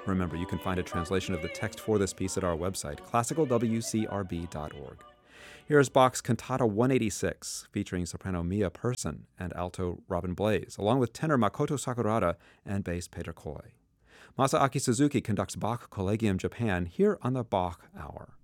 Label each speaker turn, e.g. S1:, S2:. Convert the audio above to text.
S1: Remember, you can find a translation of the text for this piece at our website, classicalwcrb.org. Here is Bach's Cantata 186, featuring soprano Mia Persson and alto Robin Blaze, along with tenor Makoto Sakurada and bass Peter Koi. Masaaki Suzuki conducts Bach Collegium Japan here on the Bach Hour.